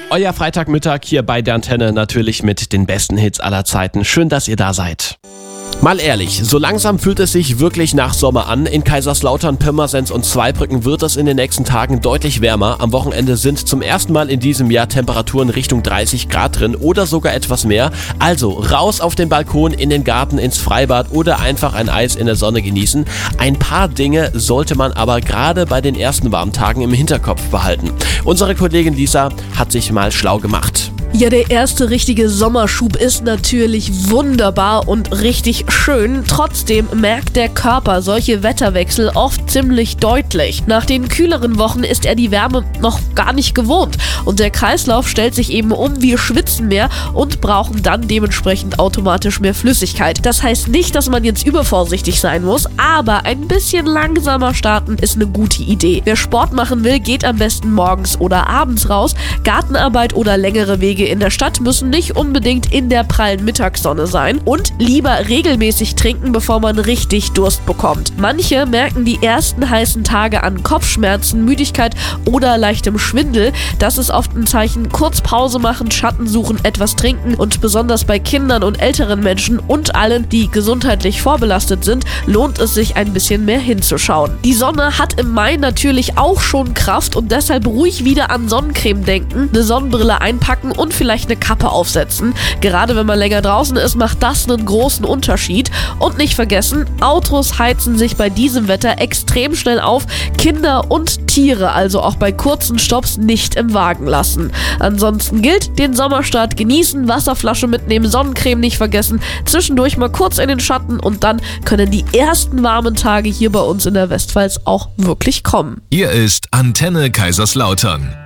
Euer Freitagmittag hier bei der Antenne, natürlich mit den besten Hits aller Zeiten. Schön, dass ihr da seid. Mal ehrlich, so langsam fühlt es sich wirklich nach Sommer an. In Kaiserslautern, Pirmasens und Zweibrücken wird es in den nächsten Tagen deutlich wärmer. Am Wochenende sind zum ersten Mal in diesem Jahr Temperaturen Richtung 30 Grad drin oder sogar etwas mehr. Also raus auf den Balkon, in den Garten, ins Freibad oder einfach ein Eis in der Sonne genießen. Ein paar Dinge sollte man aber gerade bei den ersten warmen Tagen im Hinterkopf behalten. Unsere Kollegin Lisa hat sich mal schlau gemacht. Ja, der erste richtige Sommerschub ist natürlich wunderbar und richtig schön. Trotzdem merkt der Körper solche Wetterwechsel oft ziemlich deutlich. Nach den kühleren Wochen ist er die Wärme noch gar nicht gewohnt und der Kreislauf stellt sich eben um. Wir schwitzen mehr und brauchen dann dementsprechend automatisch mehr Flüssigkeit. Das heißt nicht, dass man jetzt übervorsichtig sein muss, aber ein bisschen langsamer starten ist eine gute Idee. Wer Sport machen will, geht am besten morgens oder abends raus. Gartenarbeit oder längere Wege in der Stadt müssen nicht unbedingt in der prallen Mittagssonne sein und lieber regelmäßig trinken, bevor man richtig Durst bekommt. Manche merken die ersten heißen Tage an Kopfschmerzen, Müdigkeit oder leichtem Schwindel. Das ist oft ein Zeichen: kurz Pause machen, Schatten suchen, etwas trinken und besonders bei Kindern und älteren Menschen und allen, die gesundheitlich vorbelastet sind, lohnt es sich ein bisschen mehr hinzuschauen. Die Sonne hat im Mai natürlich auch schon Kraft und deshalb ruhig wieder an Sonnencreme denken, eine Sonnenbrille einpacken und vielleicht eine Kappe aufsetzen. Gerade wenn man länger draußen ist, macht das einen großen Unterschied. Und nicht vergessen, Autos heizen sich bei diesem Wetter extrem schnell auf. Kinder und Tiere also auch bei kurzen Stopps nicht im Wagen lassen. Ansonsten gilt, den Sommerstart genießen, Wasserflasche mitnehmen, Sonnencreme nicht vergessen, zwischendurch mal kurz in den Schatten und dann können die ersten warmen Tage hier bei uns in der Westpfalz auch wirklich kommen. Hier ist Antenne Kaiserslautern.